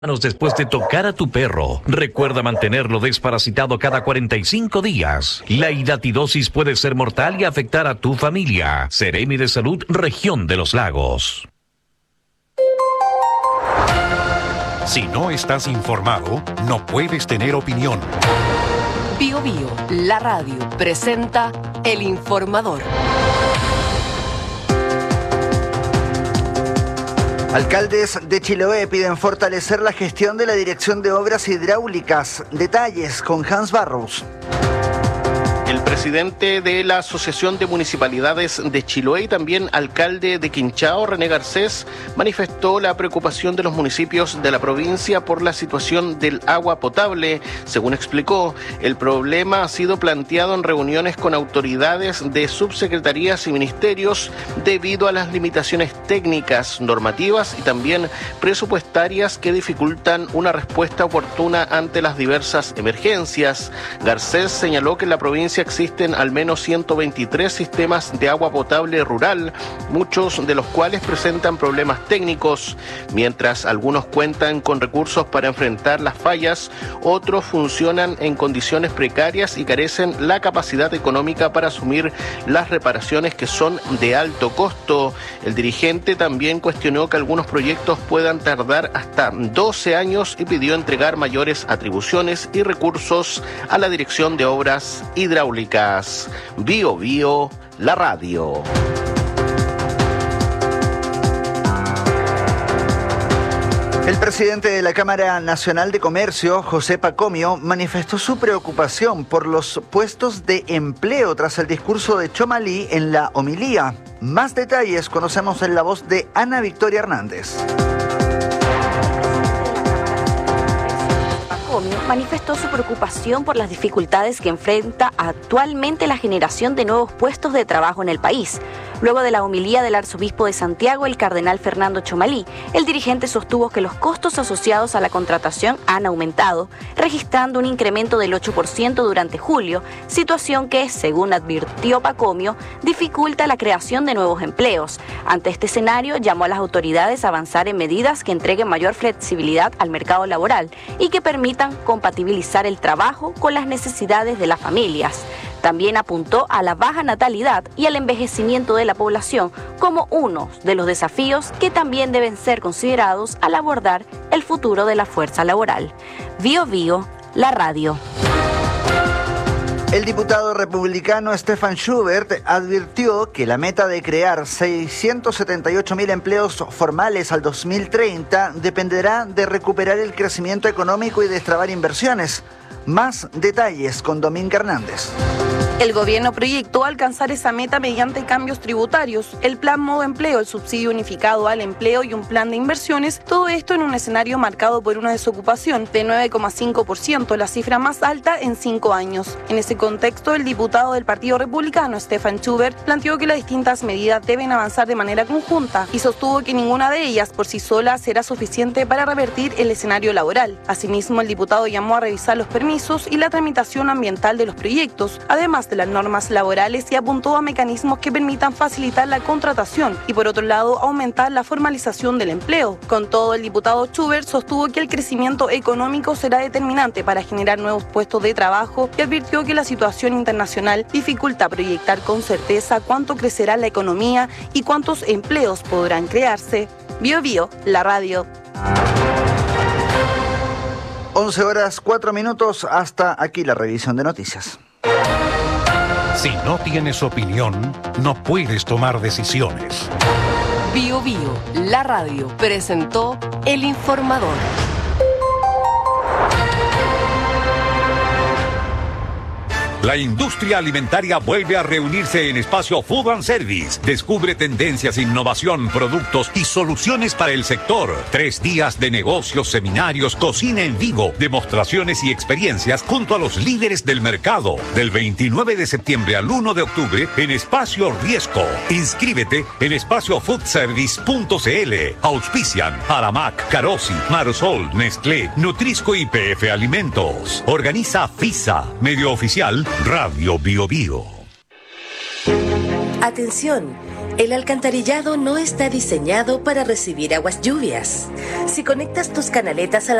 Después de tocar a tu perro. Recuerda mantenerlo desparasitado cada 45 días. La hidatidosis puede ser mortal y afectar a tu familia. Seremi de Salud, Región de los Lagos. Si no estás informado, no puedes tener opinión. Bio Bio, la radio, presenta El Informador. Alcaldes de Chiloé piden fortalecer la gestión de la Dirección de Obras Hidráulicas. Detalles con Hans Barros. El presidente de la Asociación de Municipalidades de Chiloé y también alcalde de Quinchao, René Garcés, manifestó la preocupación de los municipios de la provincia por la situación del agua potable. Según explicó, el problema ha sido planteado en reuniones con autoridades de subsecretarías y ministerios debido a las limitaciones técnicas, normativas y también presupuestarias que dificultan una respuesta oportuna ante las diversas emergencias. Garcés señaló que en la provincia existen al menos 123 sistemas de agua potable rural, muchos de los cuales presentan problemas técnicos. Mientras algunos cuentan con recursos para enfrentar las fallas, otros funcionan en condiciones precarias y carecen la capacidad económica para asumir las reparaciones que son de alto costo. El dirigente también cuestionó que algunos proyectos puedan tardar hasta 12 años y pidió entregar mayores atribuciones y recursos a la Dirección de Obras Hidráulicas. Bio Bio, la radio. El presidente de la Cámara Nacional de Comercio, José Pacomio, manifestó su preocupación por los puestos de empleo tras el discurso de Chomalí en la homilía. Más detalles conocemos en la voz de Ana Victoria Hernández. Manifestó su preocupación por las dificultades que enfrenta actualmente la generación de nuevos puestos de trabajo en el país. Luego de la homilía del arzobispo de Santiago, el cardenal Fernando Chomalí, el dirigente sostuvo que los costos asociados a la contratación han aumentado, registrando un incremento del 8% durante julio, situación que, según advirtió Pacomio, dificulta la creación de nuevos empleos. Ante este escenario, llamó a las autoridades a avanzar en medidas que entreguen mayor flexibilidad al mercado laboral y que permitan compatibilizar el trabajo con las necesidades de las familias. También apuntó a la baja natalidad y al envejecimiento de la población como uno de los desafíos que también deben ser considerados al abordar el futuro de la fuerza laboral. Bio Bio, la radio. El diputado republicano Stefan Schubert advirtió que la meta de crear 678.000 empleos formales al 2030 dependerá de recuperar el crecimiento económico y destrabar inversiones. Más detalles con Dominga Hernández. El gobierno proyectó alcanzar esa meta mediante cambios tributarios, el plan Modo Empleo, el subsidio unificado al empleo y un plan de inversiones, todo esto en un escenario marcado por una desocupación de 9,5%, la cifra más alta en 5 años. En ese contexto, el diputado del Partido Republicano, Stefan Schubert, planteó que las distintas medidas deben avanzar de manera conjunta y sostuvo que ninguna de ellas por sí sola será suficiente para revertir el escenario laboral. Asimismo, el diputado llamó a revisar los permisos y la tramitación ambiental de los proyectos, además de las normas laborales, y apuntó a mecanismos que permitan facilitar la contratación y, por otro lado, aumentar la formalización del empleo. Con todo, el diputado Schubert sostuvo que el crecimiento económico será determinante para generar nuevos puestos de trabajo y advirtió que la situación internacional dificulta proyectar con certeza cuánto crecerá la economía y cuántos empleos podrán crearse. Bio Bio, la radio. 11:04. Hasta aquí la revisión de noticias. Si no tienes opinión, no puedes tomar decisiones. Bio Bio, la radio, presentó El Informador. La industria alimentaria vuelve a reunirse en Espacio Food and Service. Descubre tendencias, innovación, productos y soluciones para el sector. 3 días de negocios, seminarios, cocina en vivo, demostraciones y experiencias junto a los líderes del mercado. Del 29 de septiembre al 1 de octubre en Espacio Riesco. Inscríbete en espaciofoodservice.cl. Auspician Aramac, Carosi, Marosol, Nestlé, Nutrisco y PF Alimentos. Organiza FISA, medio oficial Radio Bio Bio. Atención, El alcantarillado no está diseñado para recibir aguas lluvias. Si conectas tus canaletas a la